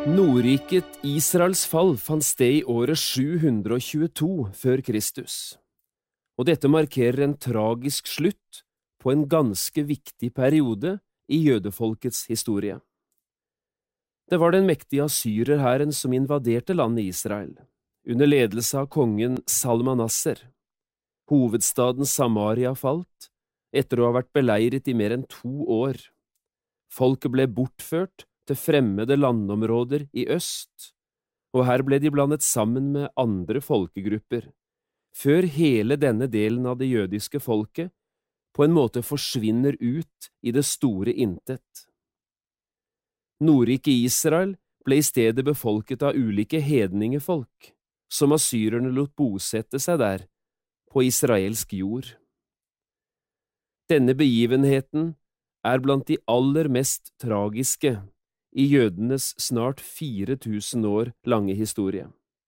Nordriket Israels fall fant sted i året 722 før Kristus, og dette markerer en tragisk slutt på en ganske viktig periode i jødefolkets historie. Det var den mektige assyrerhæren som invaderte landet Israel, under ledelse av kongen Salmanasser. Hovedstaden Samaria falt, etter å ha vært beleiret i mer enn 2 år. Folket ble bortført til fremmede landområder i øst, og her ble de blandet sammen med andre folkegrupper, før hele denne delen av det jødiske folket på en måte forsvinner ut i det store intet. Nordriket Israel ble i stedet befolket av ulike hedningefolk, som assyrerne lot bosette seg der, på israelsk jord. Denne begivenheten er blant de aller mest tragiske i jødenes snart 4000 år lange historie.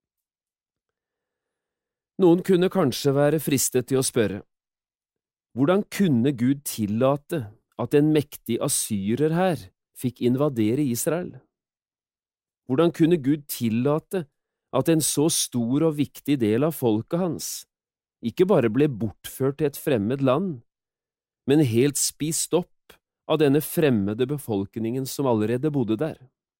Noen kunne kanskje være fristet til å spørre, hvordan kunne Gud tillate at en mektig assyrerhær fikk invadere Israel? Hvordan kunne Gud tillate at en så stor og viktig del av folket hans ikke bare ble bortført til et fremmed land, men helt spist opp av denne fremmede befolkningen som allerede bodde der?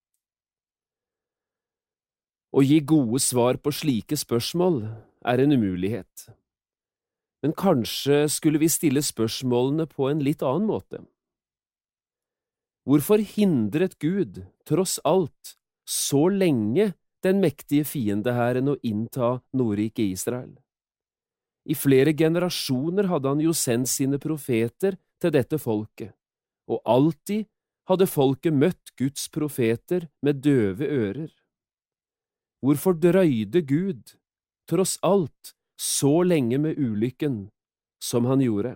Å gi gode svar på slike spørsmål er en umulighet, men kanskje skulle vi stille spørsmålene på en litt annen måte. Hvorfor hindret Gud, tross alt, så lenge den mektige fiendehæren å innta Nordriket Israel? I flere generasjoner hadde han jo sendt sine profeter til dette folket, og alltid hadde folket møtt Guds profeter med døve ører. Hvorfor drøyde Gud, tross alt, så lenge med ulykken som han gjorde?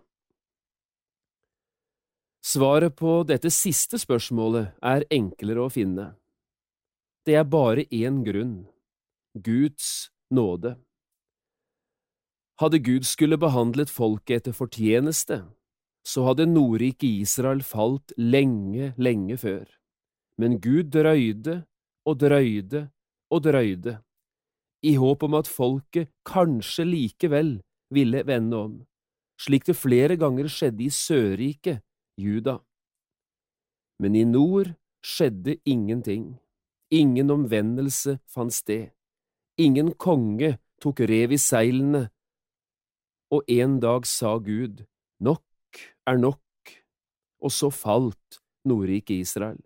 Svaret på dette siste spørsmålet er enklere å finne. Det er bare én grunn: Guds nåde. Hadde Gud skulle behandlet folket etter fortjeneste, så hadde Nordriket Israel falt lenge, lenge før. Men Gud drøyde og drøyde og drøyde, i håp om at folket kanskje likevel ville vende om, slik det flere ganger skjedde i Sørriket, Juda. Men i nord skjedde ingenting. Ingen omvendelse fant sted. Ingen konge tok rev i seilene, og en dag sa Gud, nok er nok, og så falt Nordriket Israel.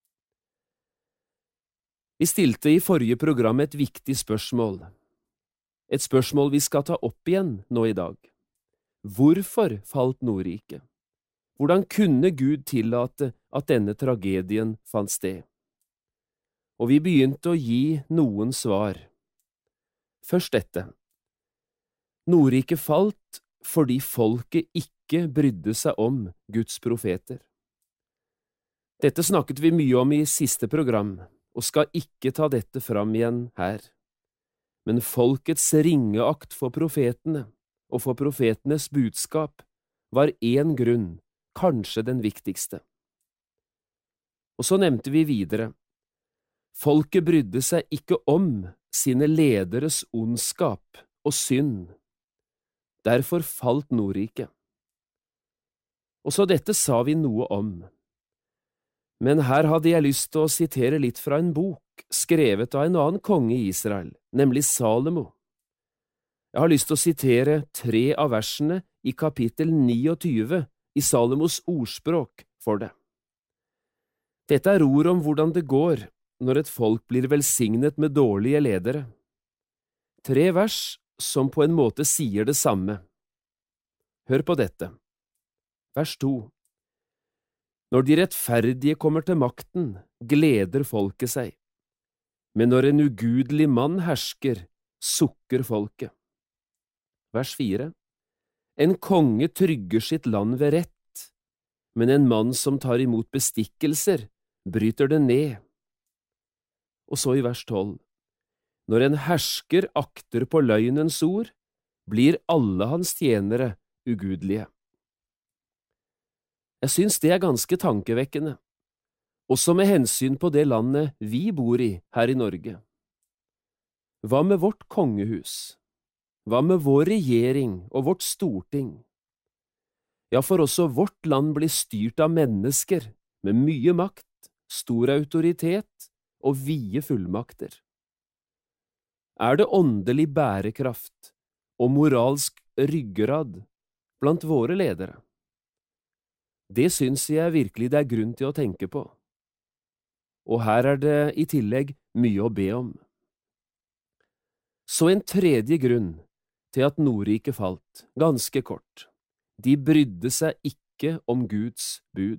Vi stilte i forrige program et viktig spørsmål, et spørsmål vi skal ta opp igjen nå i dag. Hvorfor falt Nordriket? Hvordan kunne Gud tillate at denne tragedien fant sted? Og vi begynte å gi noen svar. Først dette. Nordriket falt fordi folket ikke brydde seg om Guds profeter. Dette snakket vi mye om i siste program, og skal ikke ta dette fram igjen her. Men folkets ringeakt for profetene og for profetenes budskap var én grunn, kanskje den viktigste. Og så nevnte vi videre. Folket brydde seg ikke om sine lederes ondskap og synd. Derfor falt Nordriket. Og så dette sa vi noe om. Men her hadde jeg lyst til å sitere litt fra en bok skrevet av en annen konge i Israel, nemlig Salomo. Jeg har lyst til å sitere 3 av versene i kapittel 29 i Salomos ordspråk for det. Dette er ord om hvordan det går når et folk blir velsignet med dårlige ledere. 3 vers som på en måte sier det samme. Hør på dette. Vers 2. Når de rettferdige kommer til makten, gleder folket seg. Men når en ugudelig mann hersker, sukker folket. Vers 4. En konge trygger sitt land ved rett, men en mann som tar imot bestikkelser, bryter det ned. Og så i vers 12. Når en hersker akter på løgnens ord, blir alle hans tjenere ugudelige. Jeg syns det er ganske tankevekkende, også med hensyn på det landet vi bor i her i Norge. Hva med vårt kongehus? Hva med vår regjering og vårt storting? Ja, for også vårt land blir styrt av mennesker med mye makt, stor autoritet og vide fullmakter. Er det åndelig bærekraft og moralsk ryggrad blant våre ledere? Det syns jeg virkelig det er grunn til å tenke på. Og her er det i tillegg mye å be om. Så en tredje grunn til at Nordriket falt, ganske kort. De brydde seg ikke om Guds bud.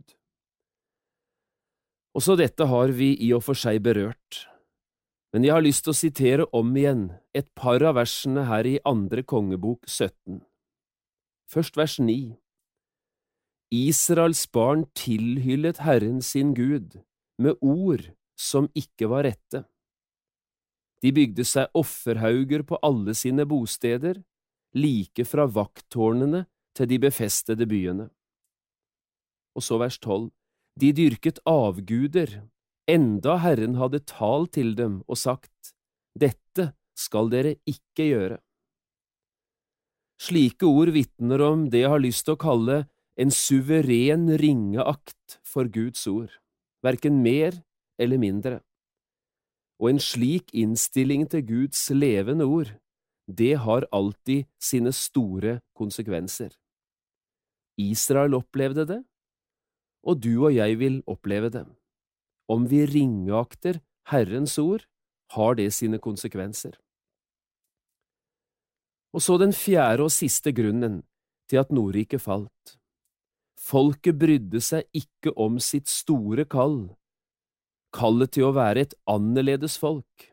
Også dette har vi i og for seg berørt, men jeg har lyst til å sitere om igjen et par av versene her i 2. kongebok 17. Først vers 9. Israels barn tilhyllet Herren sin Gud med ord som ikke var rette. De bygde seg offerhauger på alle sine bosteder, like fra vakttårnene til de befestede byene. Og så vers 12. De dyrket avguder, enda Herren hadde talt til dem og sagt, dette skal dere ikke gjøre. Slike ord vitner om det jeg har lyst til å kalle en suveren ringeakt for Guds ord, hverken mer eller mindre. Og en slik innstilling til Guds levende ord, det har alltid sine store konsekvenser. Israel opplevde det, og du og jeg vil oppleve det. Om vi ringeakter Herrens ord, har det sine konsekvenser. Og så den fjerde og siste grunnen til at Nordriket falt. Folket brydde seg ikke om sitt store kall, kallet til å være et annerledes folk.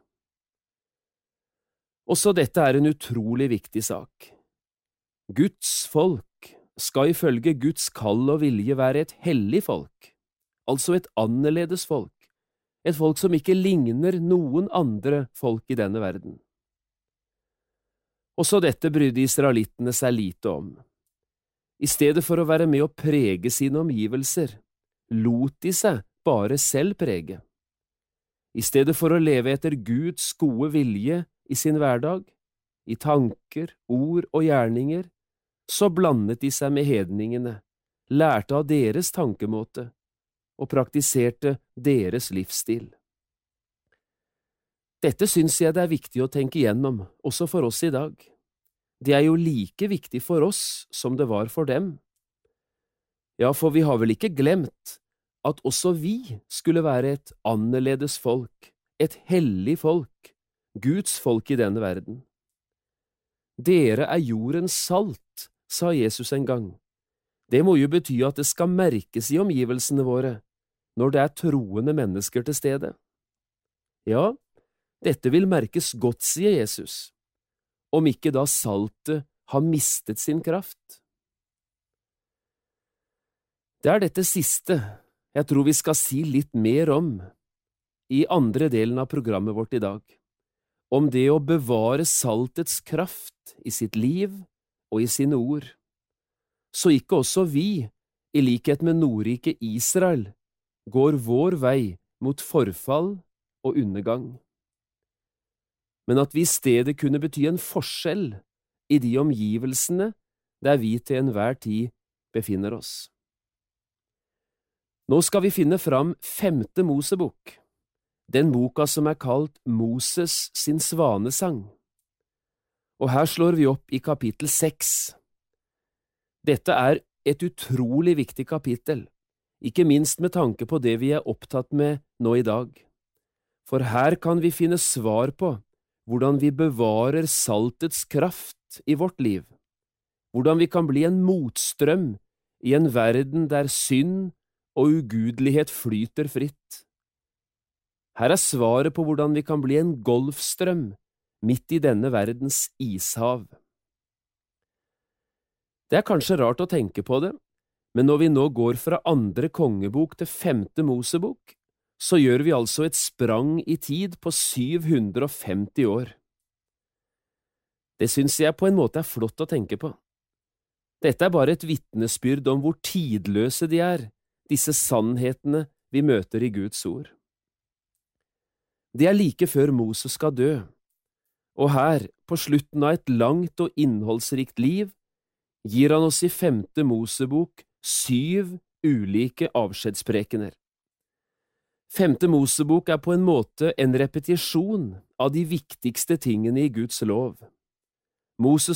Også dette er en utrolig viktig sak. Guds folk skal ifølge Guds kall og vilje være et hellig folk, altså et annerledes folk, et folk som ikke ligner noen andre folk i denne verden. Også dette brydde israelittene seg lite om. I stedet for å være med å prege sine omgivelser, lot de seg bare selv prege. I stedet for å leve etter Guds gode vilje i sin hverdag, i tanker, ord og gjerninger, så blandet de seg med hedningene, lærte av deres tankemåte og praktiserte deres livsstil. Dette syns jeg det er viktig å tenke igjennom, også for oss i dag. Det er jo like viktig for oss som det var for dem. Ja, for vi har vel ikke glemt at også vi skulle være et annerledes folk, et hellig folk, Guds folk i denne verden. Dere er jordens salt, sa Jesus en gang. Det må jo bety at det skal merkes i omgivelsene våre, når det er troende mennesker til stede. Ja, dette vil merkes godt, sier Jesus, om ikke da saltet har mistet sin kraft. Det er dette siste jeg tror vi skal si litt mer om i andre delen av programmet vårt i dag, om det å bevare saltets kraft i sitt liv og i sine ord, så ikke også vi, i likhet med Nordriket Israel, går vår vei mot forfall og undergang, men at vi i stedet kunne bety en forskjell i de omgivelsene der vi til enhver tid befinner oss. Nå skal vi finne fram 5. Mosebok, den boka som er kalt Moses sin svanesang. Og her slår vi opp i kapittel 6. Dette er et utrolig viktig kapittel, ikke minst med tanke på det vi er opptatt med nå i dag. For her kan vi finne svar på hvordan vi bevarer saltets kraft i vårt liv, hvordan vi kan bli en motstrøm i en verden der synd og ugudelighet flyter fritt. Her er svaret på hvordan vi kan bli en golfstrøm midt i denne verdens ishav. Det er kanskje rart å tenke på det, men når vi nå går fra 2. kongebok til 5. Mosebok, så gjør vi altså et sprang i tid på 750 år. Det syns jeg på en måte er flott å tenke på. Dette er bare et vitnesbyrd om hvor tidløse de er, disse sannhetene vi møter i Guds ord. Det er like før Moses skal dø, og her, på slutten av et langt og innholdsrikt liv, gir han oss i 5. Mosebok 7 ulike avskjedsprekener. 5. Mosebok er på en måte en repetisjon av de viktigste tingene i Guds lov. Moses